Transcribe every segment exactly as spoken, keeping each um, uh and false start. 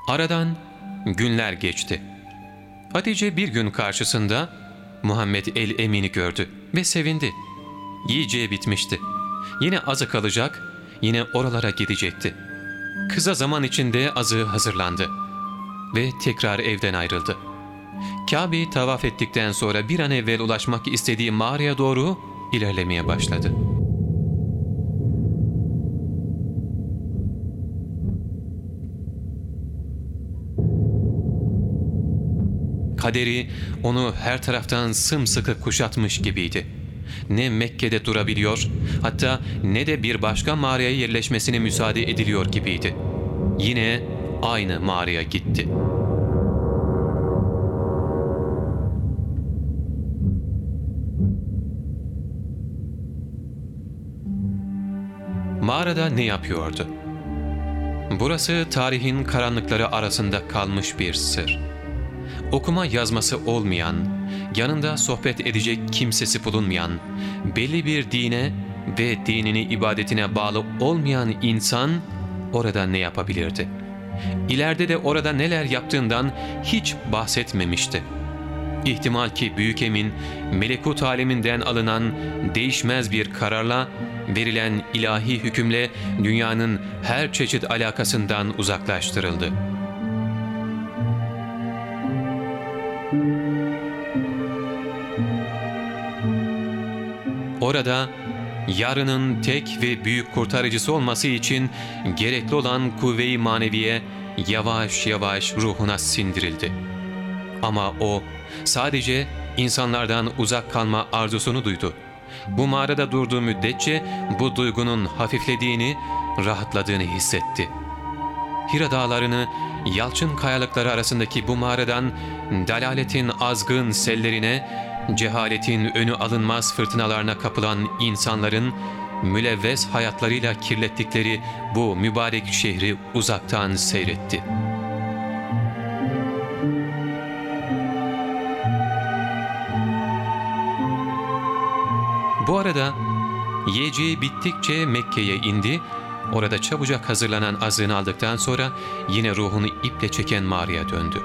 Aradan günler geçti. Hatice bir gün karşısında Muhammed el-Emin'i gördü ve sevindi. Yiyeceği bitmişti. Yine azı kalacak, yine oralara gidecekti. Kısa zaman içinde azığı hazırlandı ve tekrar evden ayrıldı. Kabe'yi tavaf ettikten sonra bir an evvel ulaşmak istediği mağaraya doğru ilerlemeye başladı. Kaderi onu her taraftan sımsıkı kuşatmış gibiydi. Ne Mekke'de durabiliyor, hatta ne de bir başka mağaraya yerleşmesine müsaade ediliyor gibiydi. Yine aynı mağaraya gitti. Mağarada ne yapıyordu? Burası tarihin karanlıkları arasında kalmış bir sır. Okuma yazması olmayan, yanında sohbet edecek kimsesi bulunmayan, belli bir dine ve dinini ibadetine bağlı olmayan insan orada ne yapabilirdi? İleride de orada neler yaptığından hiç bahsetmemişti. İhtimal ki Büyük Emin, melekut aleminden alınan değişmez bir kararla, verilen ilahi hükümle dünyanın her çeşit alakasından uzaklaştırıldı. Orada yarının tek ve büyük kurtarıcısı olması için gerekli olan kuvve-i maneviye yavaş yavaş ruhuna sindirildi. Ama o sadece insanlardan uzak kalma arzusunu duydu. Bu mağarada durduğu müddetçe bu duygunun hafiflediğini, rahatladığını hissetti. Hira dağlarını, yalçın kayalıkları arasındaki bu mağaradan dalaletin azgın sellerine, cehaletin önü alınmaz fırtınalarına kapılan insanların mülevves hayatlarıyla kirlettikleri bu mübarek şehri uzaktan seyretti. Bu arada yiyeceği bittikçe Mekke'ye indi, orada çabucak hazırlanan azığını aldıktan sonra yine ruhunu iple çeken mağaraya döndü.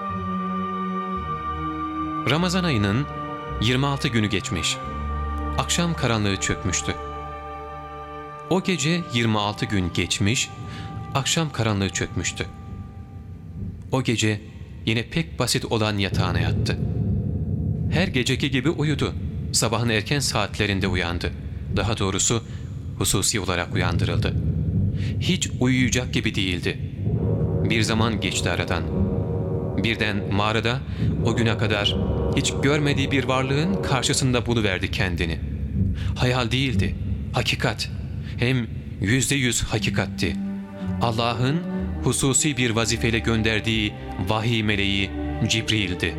Ramazan ayının yirmi altı günü geçmiş. Akşam karanlığı çökmüştü. O gece yirmi altı gün geçmiş, akşam karanlığı çökmüştü. O gece yine pek basit olan yatağına yattı. Her geceki gibi uyudu. Sabahın erken saatlerinde uyandı. Daha doğrusu hususi olarak uyandırıldı. Hiç uyuyacak gibi değildi. Bir zaman geçti aradan. Birden mağarada o güne kadar hiç görmediği bir varlığın karşısında buluverdi kendini. Hayal değildi, hakikat. Hem yüzde yüz hakikatti. Allah'ın hususi bir vazifeyle gönderdiği vahiy meleği Cibril'di.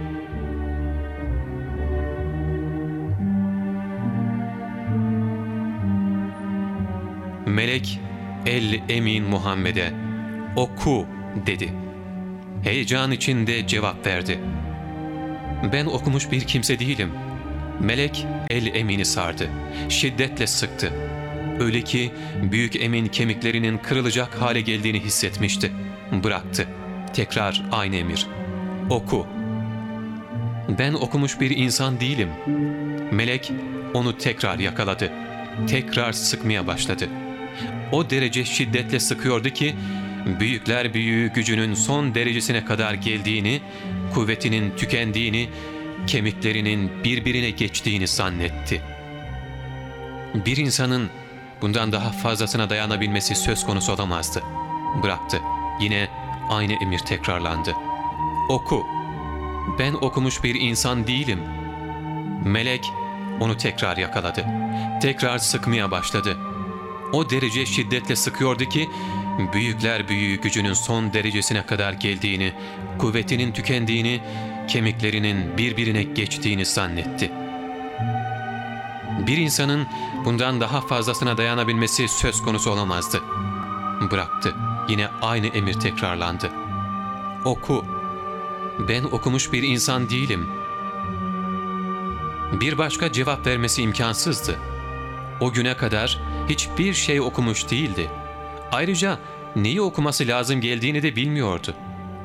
Melek el-Emin Muhammed'e "Oku" dedi. Heyecan içinde cevap verdi. "Ben okumuş bir kimse değilim." Melek el-Emin'i sardı. Şiddetle sıktı. Öyle ki Büyük Emin kemiklerinin kırılacak hale geldiğini hissetmişti. Bıraktı. Tekrar aynı emir. "Oku." "Ben okumuş bir insan değilim." Melek onu tekrar yakaladı. Tekrar sıkmaya başladı. O derece şiddetle sıkıyordu ki büyükler büyüğü gücünün son derecesine kadar geldiğini, kuvvetinin tükendiğini, kemiklerinin birbirine geçtiğini zannetti. Bir insanın bundan daha fazlasına dayanabilmesi söz konusu olamazdı. Bıraktı. Yine aynı emir tekrarlandı. "Oku." "Ben okumuş bir insan değilim." Melek onu tekrar yakaladı. Tekrar sıkmaya başladı. O derece şiddetle sıkıyordu ki büyükler büyüğü gücünün son derecesine kadar geldiğini, kuvvetinin tükendiğini, kemiklerinin birbirine geçtiğini zannetti. Bir insanın bundan daha fazlasına dayanabilmesi söz konusu olamazdı. Bıraktı. Yine aynı emir tekrarlandı. "Oku." "Ben okumuş bir insan değilim." Bir başka cevap vermesi imkansızdı. O güne kadar hiçbir şey okumuş değildi. Ayrıca neyi okuması lazım geldiğini de bilmiyordu.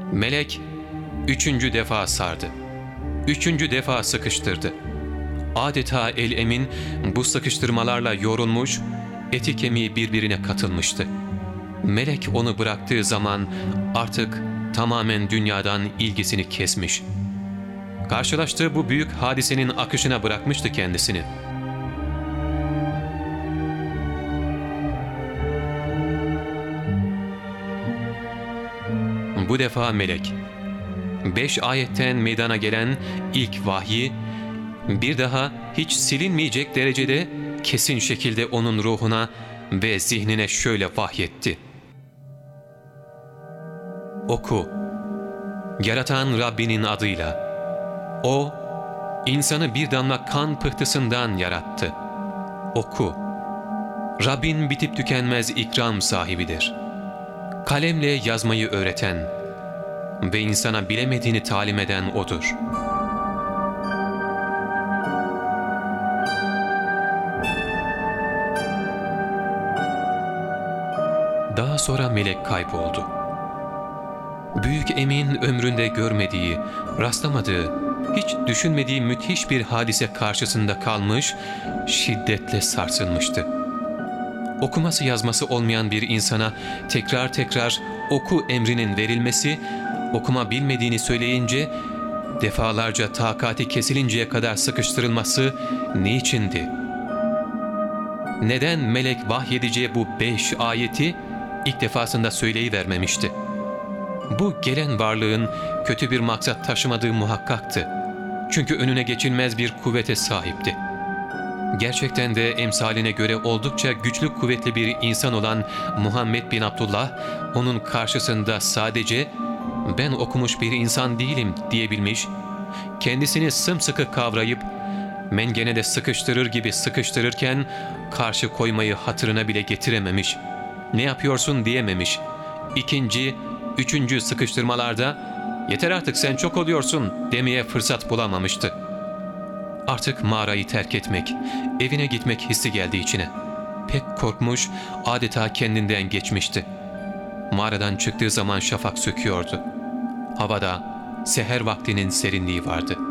Melek üçüncü defa sardı. Üçüncü defa sıkıştırdı. Adeta El-Emin bu sıkıştırmalarla yorulmuş, eti kemiği birbirine katılmıştı. Melek onu bıraktığı zaman artık tamamen dünyadan ilgisini kesmiş. Karşılaştığı bu büyük hadisenin akışına bırakmıştı kendisini. Bu defa melek, beş ayetten meydana gelen ilk vahyi, bir daha hiç silinmeyecek derecede kesin şekilde onun ruhuna ve zihnine şöyle vahyetti. Oku, yaratan Rabbinin adıyla. O, insanı bir damla kan pıhtısından yarattı. Oku, Rabbin bitip tükenmez ikram sahibidir. Kalemle yazmayı öğreten ve insana bilemediğini talim eden O'dur. Daha sonra melek kayboldu. Büyük Emin ömründe görmediği, rastlamadığı, hiç düşünmediği müthiş bir hadise karşısında kalmış, şiddetle sarsılmıştı. Okuması yazması olmayan bir insana tekrar tekrar oku emrinin verilmesi, okuma bilmediğini söyleyince defalarca takati kesilinceye kadar sıkıştırılması niçindi? Neden melek vahyedeceği bu beş ayeti ilk defasında söyleyivermemişti? Bu gelen varlığın kötü bir maksat taşımadığı muhakkaktı. Çünkü önüne geçilmez bir kuvvete sahipti. Gerçekten de emsaline göre oldukça güçlü kuvvetli bir insan olan Muhammed bin Abdullah, onun karşısında sadece "ben okumuş bir insan değilim" diyebilmiş, kendisini sımsıkı kavrayıp mengenede sıkıştırır gibi sıkıştırırken karşı koymayı hatırına bile getirememiş, "ne yapıyorsun" diyememiş. İkinci, üçüncü sıkıştırmalarda "yeter artık, sen çok oluyorsun" demeye fırsat bulamamıştı. Artık mağarayı terk etmek, evine gitmek hissi geldi içine. Pek korkmuş, adeta kendinden geçmişti. Mağaradan çıktığı zaman şafak söküyordu. Havada seher vaktinin serinliği vardı.